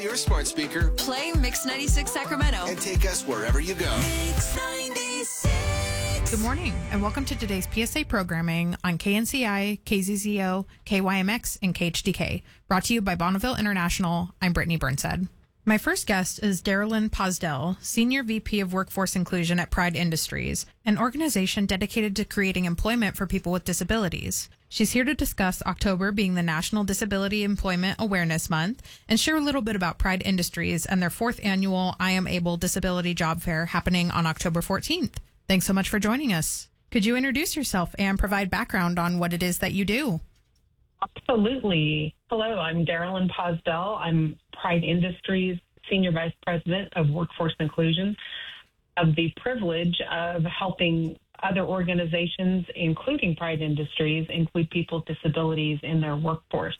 Your smart speaker. Play Mix 96 Sacramento. And take us wherever you go. Mix 96. Good morning, and welcome to today's PSA programming on KNCI, KZZO, KYMX, and KHDK. Brought to you by Bonneville International. I'm Brittany Burnside. My first guest is Darylyn Posdell, Senior VP of Workforce Inclusion at Pride Industries, an organization dedicated to creating employment for people with disabilities. She's here to discuss October being the National Disability Employment Awareness Month and share a little bit about Pride Industries and their 4th annual I Am Able Disability Job Fair happening on October 14th. Thanks so much for joining us. Could you introduce yourself and provide background on what it is that you do? Absolutely. Hello, I'm Darylyn Posdell. I'm Pride Industries Senior Vice President of Workforce Inclusion. I have the privilege of helping other organizations, including Pride Industries, include people with disabilities in their workforce.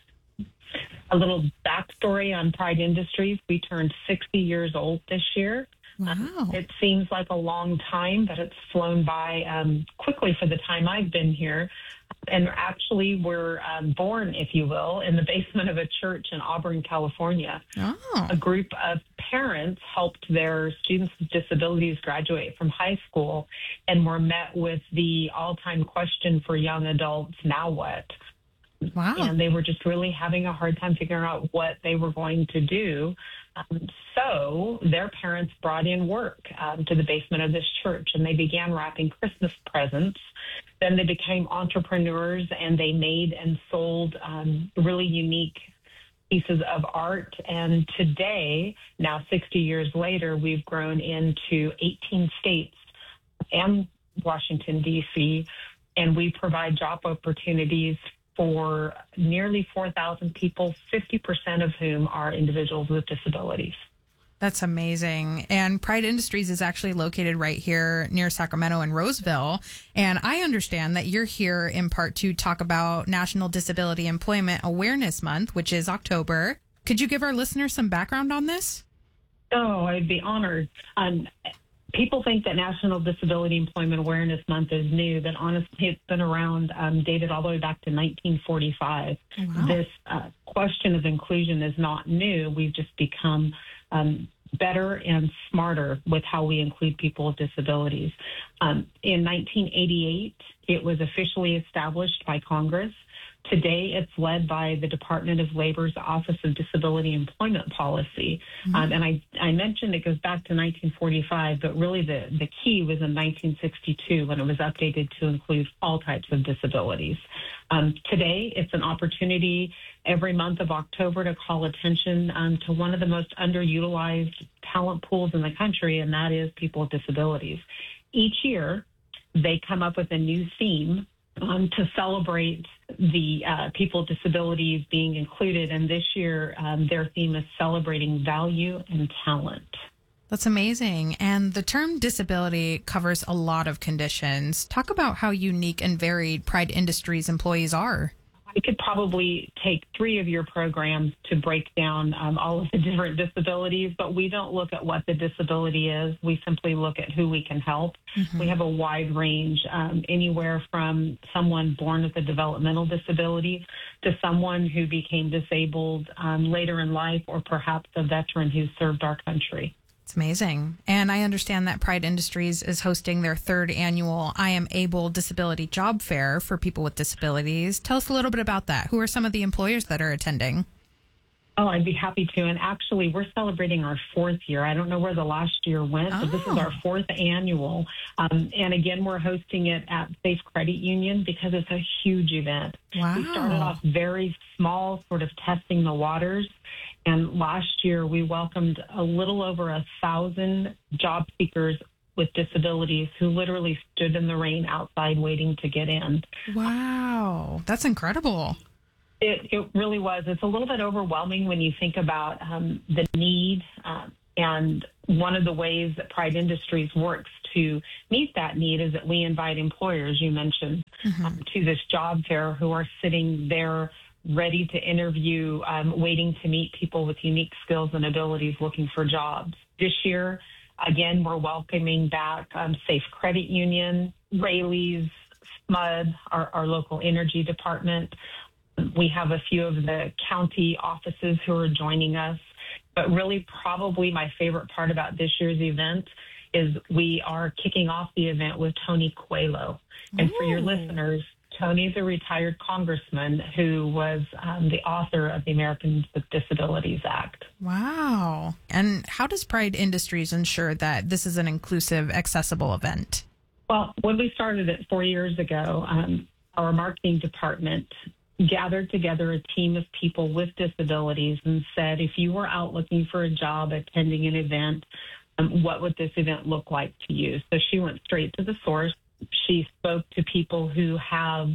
A little backstory on Pride Industries. We turned 60 years old this year. Wow. It seems like a long time, but it's flown by quickly for the time I've been here. And actually, we're born, if you will, in the basement of a church in Auburn, California. Oh. A group of parents helped their students with disabilities graduate from high school and were met with the all-time question for young adults, now what? Wow. And they were just really having a hard time figuring out what they were going to do. So their parents brought in work to the basement of this church, and they began wrapping Christmas presents. Then they became entrepreneurs, and they made and sold really unique pieces of art. And today, now 60 years later, we've grown into 18 states and Washington, D.C., and we provide job opportunities for nearly 4,000 people, 50% of whom are individuals with disabilities. That's amazing. And Pride Industries is actually located right here near Sacramento and Roseville. And I understand that you're here in part to talk about National Disability Employment Awareness Month, which is October. Could you give our listeners some background on this? Oh, I'd be honored. People think that National Disability Employment Awareness Month is new, but honestly, it's been around, dated all the way back to 1945. Wow. This question of inclusion is not new. We've just become better and smarter with how we include people with disabilities. In 1988, it was officially established by Congress. Today, it's led by the Department of Labor's Office of Disability Employment Policy. Mm-hmm. And I mentioned it goes back to 1945, but really the key was in 1962 when it was updated to include all types of disabilities. Today, it's an opportunity every month of October to call attention to one of the most underutilized talent pools in the country, and that is people with disabilities. Each year, they come up with a new theme to celebrate the people with disabilities being included. And this year, their theme is celebrating value and talent. That's amazing. And the term disability covers a lot of conditions. Talk about how unique and varied Pride Industries employees are. We could probably take 3 of your programs to break down all of the different disabilities, but we don't look at what the disability is. We simply look at who we can help. Mm-hmm. We have a wide range, anywhere from someone born with a developmental disability to someone who became disabled later in life, or perhaps a veteran who served our country. It's amazing. And I understand that Pride Industries is hosting their 3rd annual I Am Able Disability Job Fair for people with disabilities. Tell us a little bit about that. Who are some of the employers that are attending? Oh, I'd be happy to. And actually, we're celebrating our 4th year. I don't know where the last year went, but this is our 4th annual. And again, we're hosting it at Safe Credit Union because it's a huge event. Wow. We started off very small, sort of testing the waters. And last year, we welcomed a little over 1,000 job seekers with disabilities who literally stood in the rain outside waiting to get in. Wow. That's incredible. It really was. It's a little bit overwhelming when you think about the need. And one of the ways that Pride Industries works to meet that need is that we invite employers, you mentioned, to this job fair who are sitting there ready to interview, waiting to meet people with unique skills and abilities looking for jobs. This year, again, we're welcoming back Safe Credit Union, Raley's, SMUD, our local energy department. We have a few of the county offices who are joining us. But really, probably my favorite part about this year's event is we are kicking off the event with Tony Coelho. And for your listeners, Tony's a retired congressman who was the author of the Americans with Disabilities Act. Wow. And how does Pride Industries ensure that this is an inclusive, accessible event? Well, when we started it 4 years ago, our marketing department gathered together a team of people with disabilities and said, if you were out looking for a job, attending an event, what would this event look like to you? So she went straight to the source. She spoke to people who have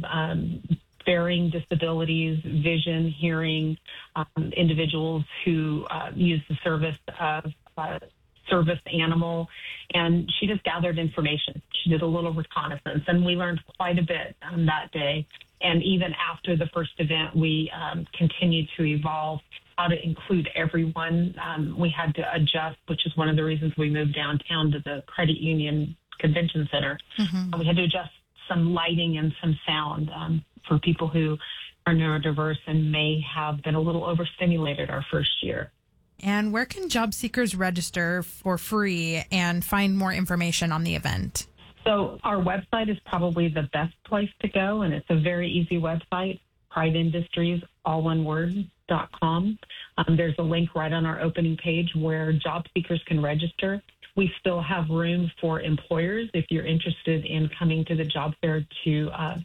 varying disabilities, vision, hearing, individuals who use the service of service animal, and she just gathered information. She did a little reconnaissance, and we learned quite a bit that day. And even after the first event, we continued to evolve how to include everyone. We had to adjust, which is one of the reasons we moved downtown to the Credit Union Convention Center. We had to adjust some lighting and some sound for people who are neurodiverse and may have been a little overstimulated our first year. And where can job seekers register for free and find more information on the event? So our website is probably the best place to go, and it's a very easy website, Pride Industries, all one word, .com. There's a link right on our opening page where job seekers can register. We still have room for employers if you're interested in coming to the job fair to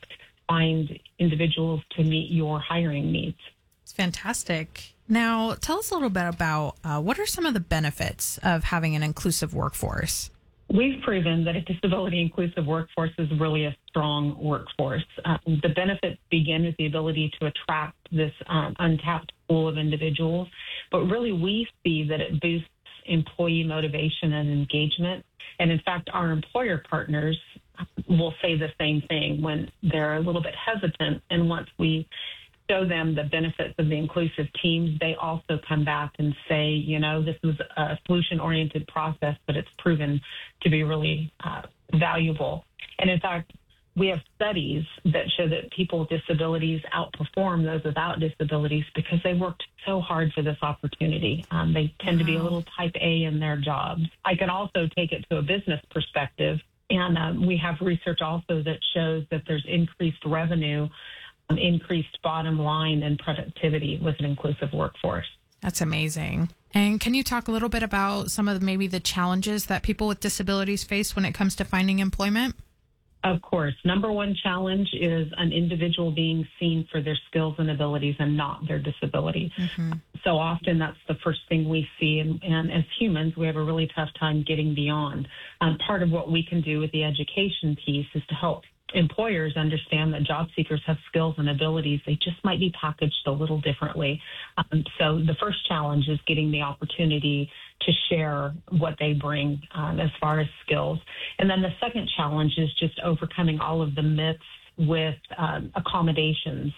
find individuals to meet your hiring needs. It's fantastic. Now, tell us a little bit about what are some of the benefits of having an inclusive workforce? We've proven that a disability-inclusive workforce is really a strong workforce. The benefits begin with the ability to attract this untapped pool of individuals, but really we see that it boosts employee motivation and engagement. And in fact, our employer partners will say the same thing when they're a little bit hesitant. And once we show them the benefits of the inclusive teams, they also come back and say, you know, this was a solution-oriented process, but it's proven to be really valuable. And in fact, we have studies that show that people with disabilities outperform those without disabilities because they worked so hard for this opportunity. They tend to be a little type A in their jobs. I can also take it to a business perspective, and we have research also that shows that there's increased revenue, increased bottom line and productivity with an inclusive workforce. That's amazing. And can you talk a little bit about some of maybe the challenges that people with disabilities face when it comes to finding employment? Of course. Number one challenge is an individual being seen for their skills and abilities and not their disability. So often that's the first thing we see. And as humans, we have a really tough time getting beyond. Part of what we can do with the education piece is to help employers understand that job seekers have skills and abilities. They just might be packaged a little differently. So the first challenge is getting the opportunity to share what they bring as far as skills. And then the second challenge is just overcoming all of the myths with accommodations,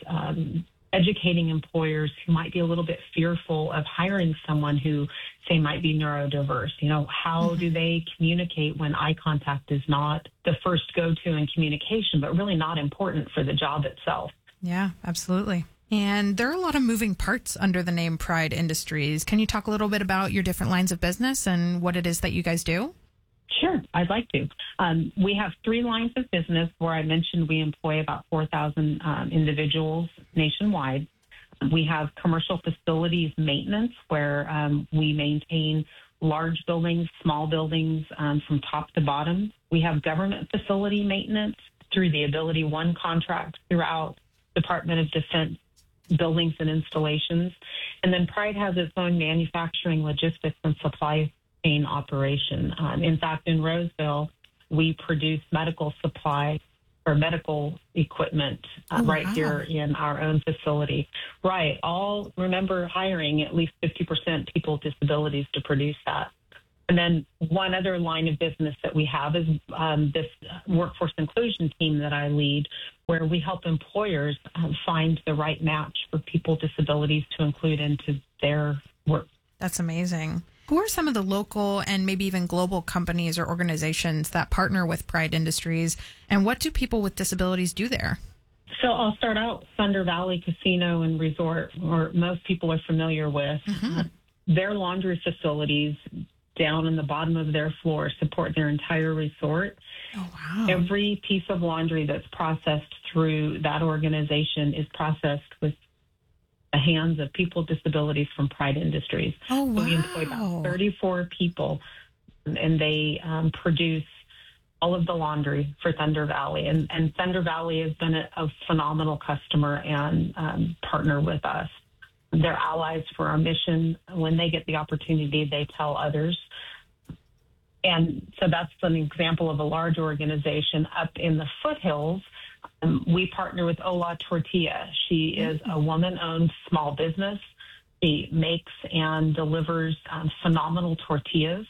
educating employers who might be a little bit fearful of hiring someone who, say, might be neurodiverse. You know, how do they communicate when eye contact is not the first go-to in communication, but really not important for the job itself? Yeah, absolutely. And there are a lot of moving parts under the name Pride Industries. Can you talk a little bit about your different lines of business and what it is that you guys do? Sure, I'd like to. We have 3 lines of business where I mentioned we employ about 4,000 individuals nationwide. We have commercial facilities maintenance where we maintain large buildings, small buildings from top to bottom. We have government facility maintenance through the Ability One contract throughout Department of Defense buildings and installations. And then Pride has its own manufacturing, logistics, and supply chain operation. In fact, in Roseville, we produce medical supply or medical equipment here in our own facility. Right. All remember hiring at least 50% people with disabilities to produce that. And then one other line of business that we have is this workforce inclusion team that I lead, where we help employers find the right match for people with disabilities to include into their work. That's amazing. Who are some of the local and maybe even global companies or organizations that partner with Pride Industries, and what do people with disabilities do there? So I'll start out Thunder Valley Casino and Resort, or most people are familiar with. their laundry facilities down in the bottom of their floor support their entire resort. Oh, wow. Every piece of laundry that's processed through that organization is processed with the hands of people with disabilities from Pride Industries. Oh, wow. So we employ about 34 people, and they produce all of the laundry for Thunder Valley. And Thunder Valley has been a phenomenal customer and partner with us. They're allies for our mission. When they get the opportunity, they tell others. And so that's an example of a large organization. Up in the foothills, we partner with Ola Tortilla. She is a woman-owned small business. She makes and delivers phenomenal tortillas.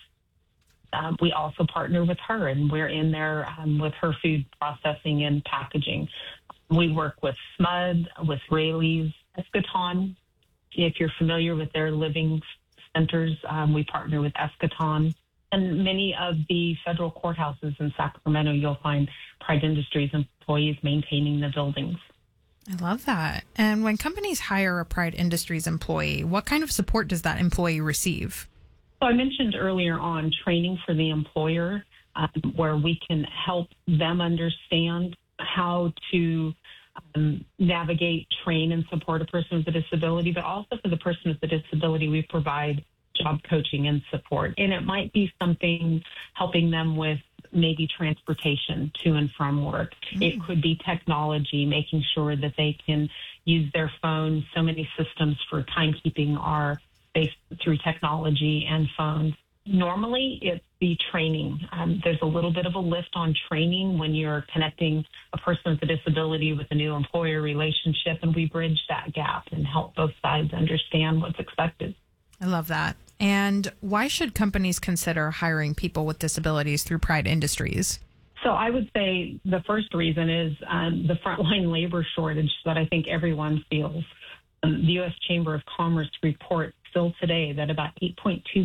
We also partner with her, and we're in there with her food processing and packaging. We work with SMUD, with Rayleigh's, Eschaton. If you're familiar with their living centers, we partner with Eschaton. And many of the federal courthouses in Sacramento, you'll find Pride Industries employees maintaining the buildings. I love that. And when companies hire a Pride Industries employee, what kind of support does that employee receive? So I mentioned earlier on training for the employer, where we can help them understand how to navigate, train, and support a person with a disability, but also for the person with a disability, we provide job coaching and support. And it might be something helping them with maybe transportation to and from work. It could be technology, making sure that they can use their phones. So many systems for timekeeping are based through technology and phones. Normally, it's the training. There's a little bit of a lift on training when you're connecting a person with a disability with a new employer relationship, and we bridge that gap and help both sides understand what's expected. I love that. And why should companies consider hiring people with disabilities through Pride Industries? So I would say the first reason is the frontline labor shortage that I think everyone feels. The U.S. Chamber of Commerce reports still today that about 8.2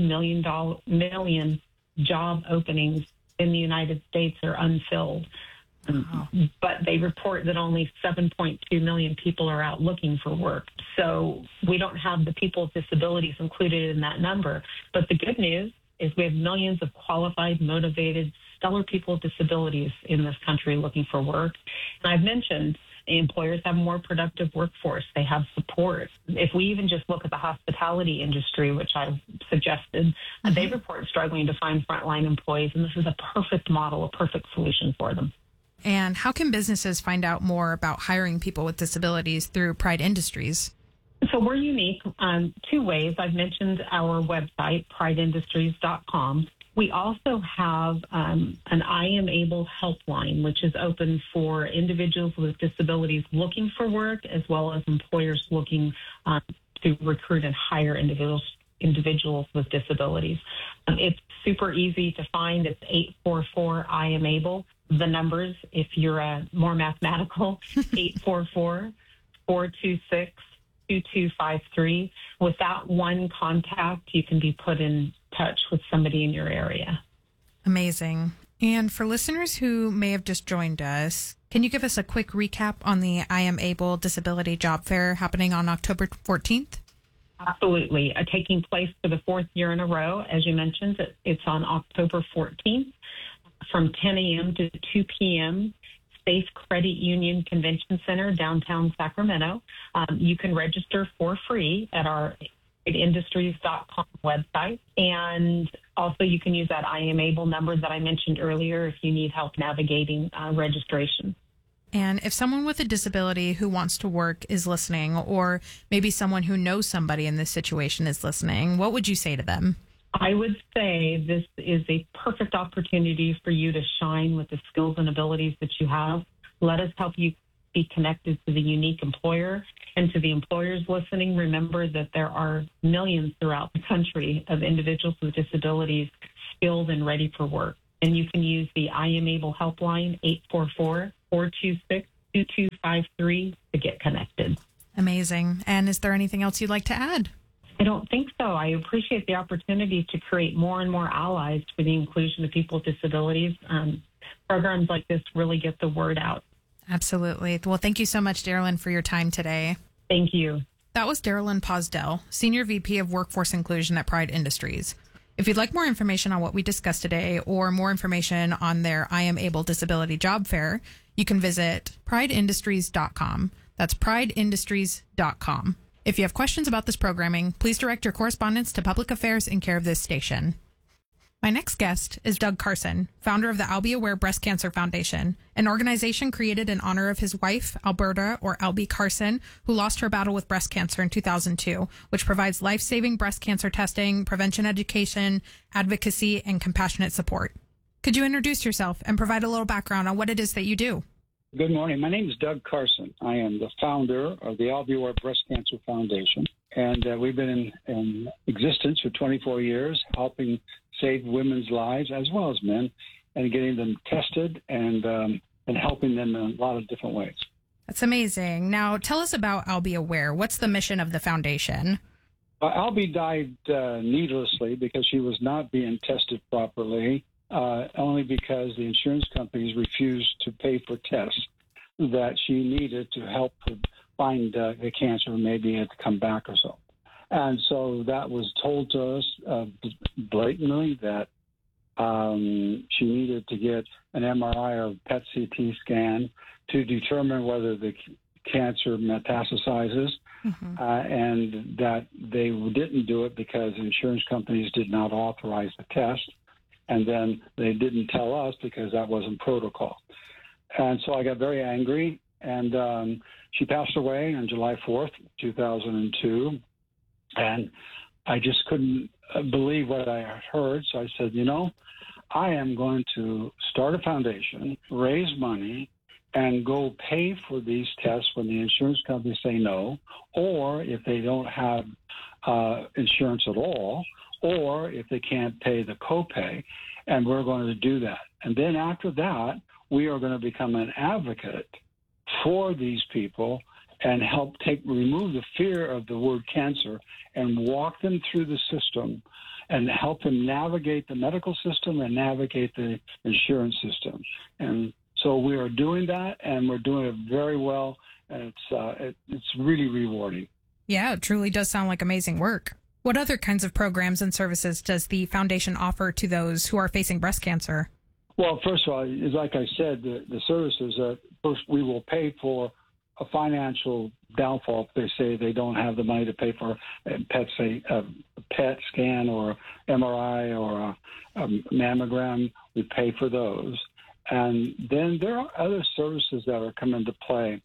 million job openings in the United States are unfilled. Wow. But they report that only 7.2 million people are out looking for work. So we don't have the people with disabilities included in that number. But the good news is we have millions of qualified, motivated, stellar people with disabilities in this country looking for work. And I've mentioned employers have a more productive workforce. They have support. If we even just look at the hospitality industry, which I've suggested, they report struggling to find frontline employees. And this is a perfect model, a perfect solution for them. And how can businesses find out more about hiring people with disabilities through Pride Industries? So we're unique two ways. I've mentioned our website, prideindustries.com. We also have an I Am Able helpline, which is open for individuals with disabilities looking for work, as well as employers looking to recruit and hire individuals with disabilities. It's super easy to find. It's 844 I Am Able. The numbers, if you're more mathematical, 844-426-2253. With that one contact, you can be put in touch with somebody in your area. Amazing. And for listeners who may have just joined us, can you give us a quick recap on the I Am Able Disability Job Fair happening on October 14th? Absolutely. Taking place for the fourth year in a row. As you mentioned, it's on October 14th from 10 a.m. to 2 p.m. Safe Credit Union Convention Center, downtown Sacramento. You can register for free at our industries.com website. And also you can use that I Am Able number that I mentioned earlier if you need help navigating registration. And if someone with a disability who wants to work is listening, or maybe someone who knows somebody in this situation is listening, what would you say to them? I would say this is a perfect opportunity for you to shine with the skills and abilities that you have. Let us help you be connected to the unique employer. And to the employers listening, remember that there are millions throughout the country of individuals with disabilities skilled and ready for work. And you can use the I Am Able helpline, 844-426-2253 to get connected. Amazing. And is there anything else you'd like to add? I don't think so. I appreciate the opportunity to create more and more allies for the inclusion of people with disabilities. Programs like this really get the word out. Absolutely. Well, thank you so much, Darylyn, for your time today. Thank you. That was Darylyn Posdell, Senior VP of Workforce Inclusion at Pride Industries. If you'd like more information on what we discussed today or more information on their I Am Able Disability Job Fair, you can visit prideindustries.com. That's prideindustries.com. If you have questions about this programming, please direct your correspondence to Public Affairs in care of this station. My next guest is Doug Carson, founder of the I'll Be Aware Breast Cancer Foundation, an organization created in honor of his wife, Alberta, or Albie Carson, who lost her battle with breast cancer in 2002, which provides life-saving breast cancer testing, prevention education, advocacy, and compassionate support. Could you introduce yourself and provide a little background on what it is that you do? Good morning. My name is Doug Carson. I am the founder of the I'll Be Aware Breast Cancer Foundation, and we've been in existence for 24 years, helping save women's lives as well as men, and getting them tested and helping them in a lot of different ways. That's amazing. Now, tell us about I'll Be Aware. What's the mission of the foundation? Albie died needlessly because she was not being tested properly, only because the insurance companies refused to pay for tests that she needed to help her find the cancer, maybe it had to come back or so. And so that was told to us blatantly that she needed to get an MRI or PET CT scan to determine whether the cancer metastasizes, and that they didn't do it because insurance companies did not authorize the test. And then they didn't tell us because that wasn't protocol. And so I got very angry, and she passed away on July 4th, 2002. And I just couldn't believe what I heard. So I said, I am going to start a foundation, raise money, and go pay for these tests when the insurance companies say no, or if they don't have insurance at all, or if they can't pay the copay, and we're going to do that. And then after that, we are going to become an advocate for these people and help remove the fear of the word cancer and walk them through the system and help them navigate the medical system and navigate the insurance system. And so we are doing that, and we're doing it very well, and it's really rewarding. Yeah, it truly does sound like amazing work. What other kinds of programs and services does the foundation offer to those who are facing breast cancer? Well, first of all, like I said, the services are, first, we will pay for a financial downfall if they say they don't have the money to pay for a PET scan or MRI or a mammogram. We pay for those. And then there are other services that are coming into play.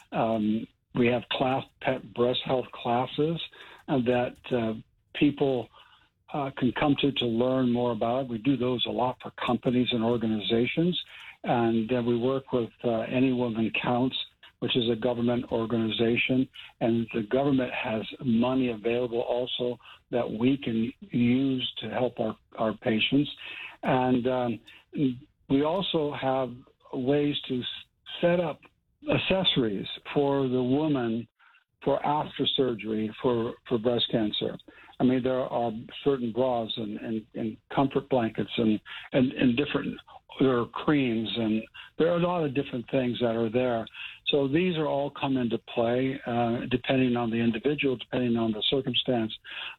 We have pet breast health classes that people can come to learn more about. We do those a lot for companies and organizations. And then we work with Any Woman Counts, which is a government organization. And the government has money available also that we can use to help our patients. And we also have ways to set up accessories for the woman for after surgery for breast cancer. I mean, there are certain bras and comfort blankets and different, there are creams, and there are a lot of different things that are there. So these are all come into play depending on the individual, depending on the circumstance.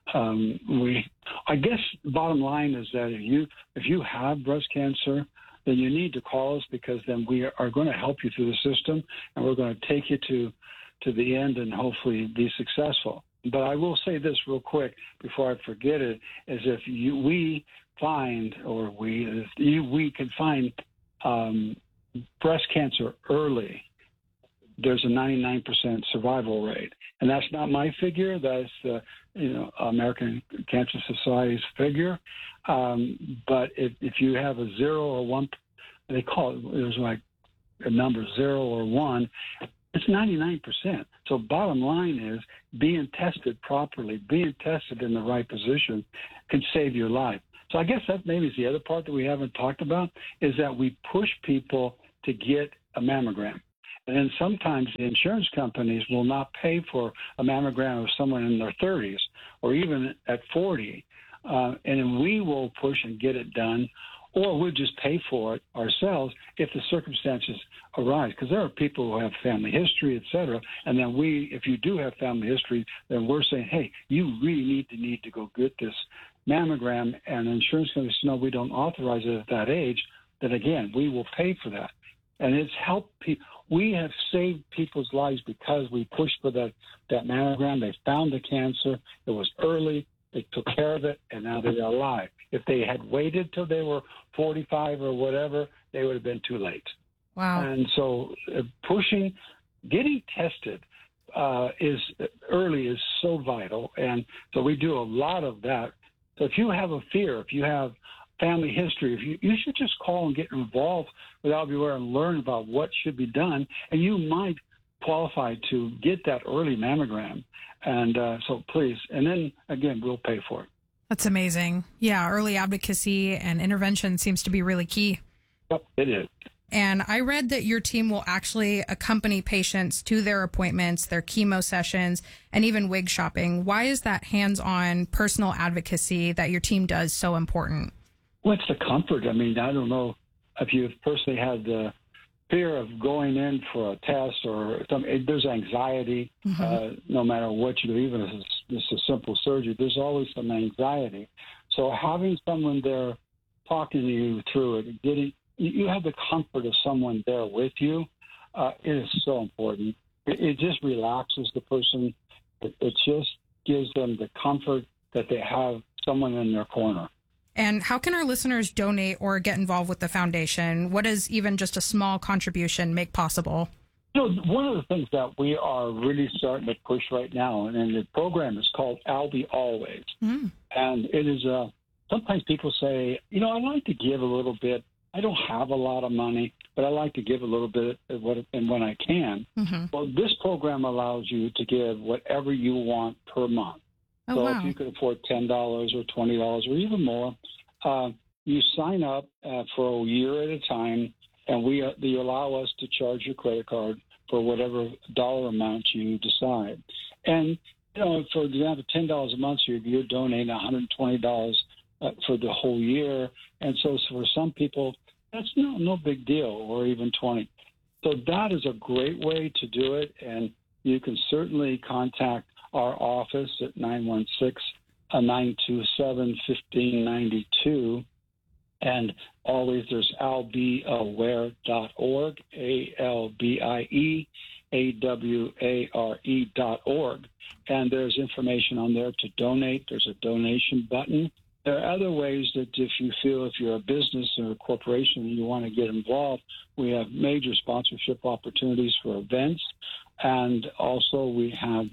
I guess the bottom line is that if you have breast cancer, then you need to call us, because then we are going to help you through the system, and we're going to take you to the end and hopefully be successful. But I will say this real quick before I forget it, is if we can find breast cancer early, there's a 99% survival rate. And that's not my figure. That's the American Cancer Society's figure. But if you have a 0 or 1, they call it, there's like a number 0 or 1, it's 99%. So bottom line is being tested properly, being tested in the right position can save your life. So I guess that maybe is the other part that we haven't talked about, is that we push people to get a mammogram. And then sometimes the insurance companies will not pay for a mammogram of someone in their 30s or even at 40. And then we will push and get it done. or we'll just pay for it ourselves if the circumstances arise. Because there are people who have family history, et cetera. And then if you do have family history, then we're saying, hey, you really need to go get this mammogram. And the insurance companies say, no, we don't authorize it at that age. Then again, we will pay for that. And it's helped people. We have saved people's lives because we pushed for that mammogram. They found the cancer. It was early. They took care of it, and now they're alive. If they had waited till they were 45 or whatever, they would have been too late. Wow. And so getting tested is so vital. And so we do a lot of that. So if you have a fear, if you have family history, you should just call and get involved with Albuera and learn about what should be done. And you might qualify to get that early mammogram. And so please, and then again, we'll pay for it. That's amazing. Yeah, early advocacy and intervention seems to be really key. Yep, it is. And I read that your team will actually accompany patients to their appointments, their chemo sessions, and even wig shopping. Why is that hands-on personal advocacy that your team does so important? Well, it's the comfort. I mean, I don't know if you've personally had the fear of going in for a test or something. There's anxiety, no matter what you do, even if it's just a simple surgery, there's always some anxiety. So having someone there talking to you through it, you have the comfort of someone there with you, it is so important. It just relaxes the person. It just gives them the comfort that they have someone in their corner. And how can our listeners donate or get involved with the foundation? What does even just a small contribution make possible? One of the things that we are really starting to push right now, and the program is called Albie Always. And it is, sometimes people say, I'd like to give a little bit. I don't have a lot of money, but I like to give a little bit when I can. Well, this program allows you to give whatever you want per month. Oh, so wow. if you could afford $10 or $20 or even more, you sign up for a year at a time, and you allow us to charge your credit card for whatever dollar amount you decide. And, for example, $10 a month, you're donating $120 for the whole year. And so for some people, that's no big deal, or even 20. So that is a great way to do it, and you can certainly contact our office at 916-927-1592. And always there's albieaware.org, ALBIEAWARE.org. And there's information on there to donate. There's a donation button. There are other ways that if you're a business or a corporation and you want to get involved, we have major sponsorship opportunities for events. And also we have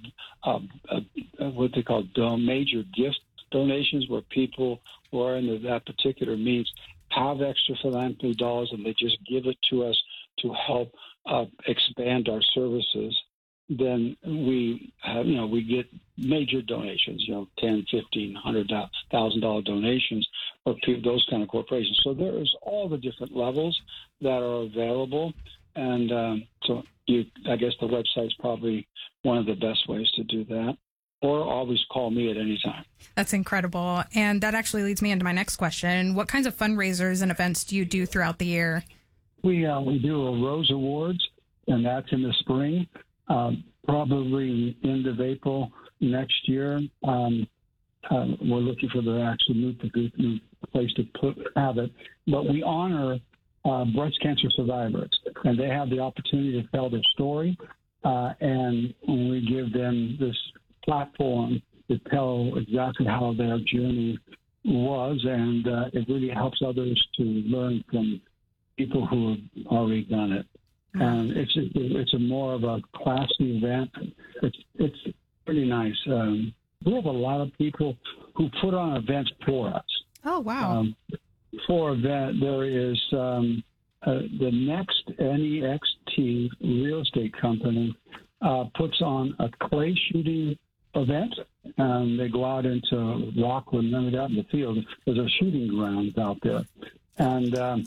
what they call major gift donations, where people who are in that particular means have extra philanthropy dollars and they just give it to us to help expand our services. Then we have, we get major donations, $10, $15, $100,000 donations for those kind of corporations. So there is all the different levels that are available. And so I guess the website's probably one of the best ways to do that. Or always call me at any time. That's incredible. And that actually leads me into my next question. What kinds of fundraisers and events do you do throughout the year? We do a Rose Awards, and that's in the spring, probably end of April next year. We're looking for the actual new place to have it. But we honor breast cancer survivors, and they have the opportunity to tell their story, and we give them this platform to tell exactly how their journey was, and it really helps others to learn from people who have already done it. And it's a more of a classy event. It's pretty nice. We have a lot of people who put on events for us. Oh, wow. For event, there is the next NEXT real estate company puts on a clay shooting event. They go out into Rockland, remember that, in the field. There's a shooting grounds out there. And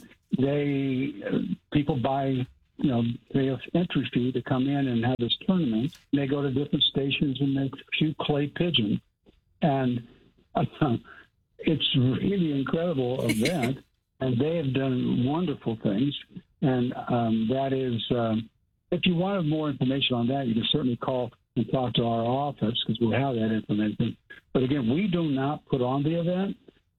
people buy, pay an entry fee to come in and have this tournament. They go to different stations and make shoot clay pigeon. And it's really incredible event. and they have done wonderful things. And that is, if you want more information on that, you can certainly call and talk to our office because we'll have that information. But again, we do not put on the event.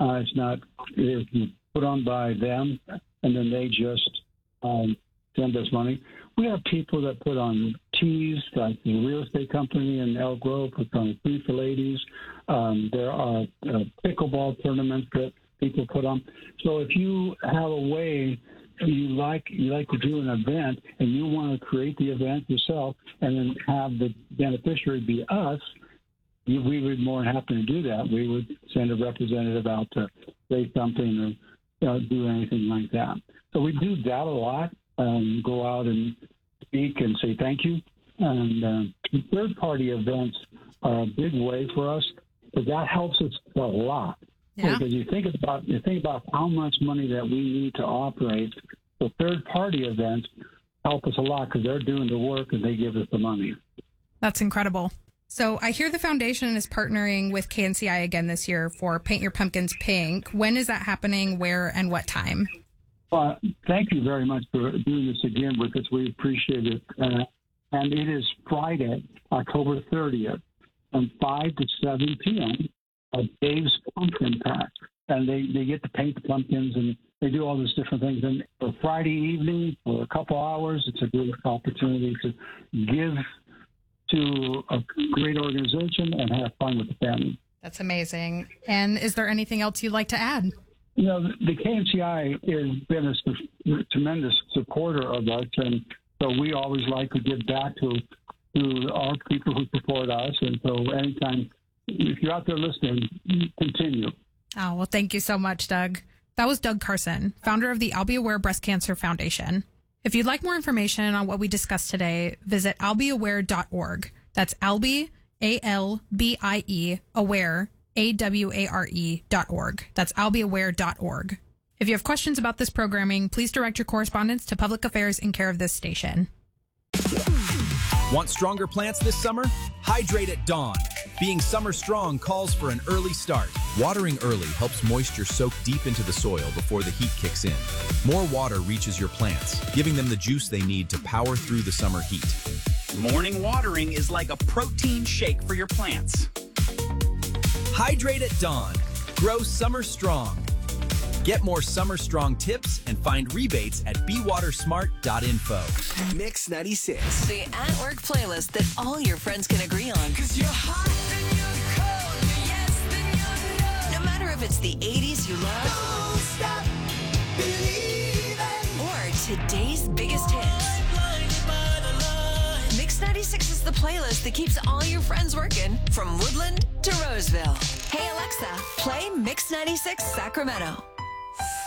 It's put on by them, and then they just send us money. We have people that put on teas, like the real estate company in Elk Grove puts on Free for Ladies. There are pickleball tournaments that people put on. So if you have a way you like to do an event and you want to create the event yourself and then have the beneficiary be us, we would be more than happy to do that. We would send a representative out to say something or do anything like that. So we do that a lot. Go out and speak and say thank you. And third-party events are a big way for us, but that helps us a lot. Yeah. Because you think about how much money that we need to operate. So third-party events help us a lot because they're doing the work and they give us the money. That's incredible. So I hear the foundation is partnering with KNCI again this year for Paint Your Pumpkins Pink. When is that happening? Where and what time? Thank you very much for doing this again with us. We appreciate it. And it is Friday, October 30th, from 5 to 7 p.m. at Dave's Pumpkin Patch. And they get to paint the pumpkins, and they do all these different things. And for Friday evening, for a couple hours, it's a great opportunity to give to a great organization and have fun with the family. That's amazing. And is there anything else you'd like to add? You know, the KNCI has been a tremendous supporter of us, and so we always like to give back to our people who support us. And so anytime, if you're out there listening, continue. Oh, well, thank you so much, Doug. That was Doug Carson, founder of the I'll Be Aware Breast Cancer Foundation. If you'd like more information on what we discussed today, visit I'llBeAware.org. That's Albie, ALBIE, aware, AWARE.org. That's I'llBeAware.org. If you have questions about this programming, please direct your correspondence to Public Affairs in care of this station. Want stronger plants this summer? Hydrate at dawn. Being summer strong calls for an early start. Watering early helps moisture soak deep into the soil before the heat kicks in. More water reaches your plants, giving them the juice they need to power through the summer heat. Morning watering is like a protein shake for your plants. Hydrate at dawn. Grow summer strong. Get more summer strong tips and find rebates at bewatersmart.info. Mix 96. The at work playlist that all your friends can agree on. Cause you're hot and you're cold, you're yes, then you're no. No matter if it's the 80s you love Don't stop believing. or today's biggest hits. Mix 96 is the playlist that keeps all your friends working from Woodland to Roseville. Hey Alexa, play Mix 96 Sacramento.